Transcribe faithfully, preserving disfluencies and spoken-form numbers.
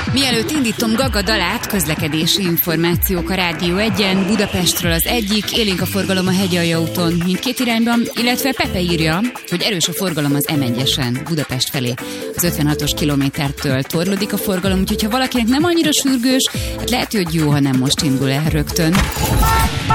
Mielőtt indítom Gaga dalát, közlekedési információk a Rádió egyen. Budapestről az egyik, élénk a forgalom a Hegyalja úton mindkét irányban, illetve Pepe írja, hogy erős a forgalom az em egyesen Budapest felé. Az ötvenhatos kilométertől torlódik a forgalom, úgyhogy ha valakinek nem annyira sürgős, hát lehet, hogy jó, ha nem most indul el rögtön.